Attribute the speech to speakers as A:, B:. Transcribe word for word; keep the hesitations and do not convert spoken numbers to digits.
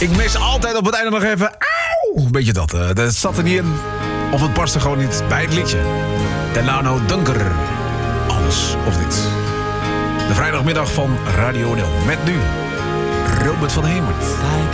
A: Ik mis altijd op het einde nog even... Auw! Een beetje dat. Uh, dat zat er niet in. Of het paste gewoon niet bij het liedje. Delano Dunker. Alles of niets. De vrijdagmiddag van Radio nul. Met nu Robert van Hemert.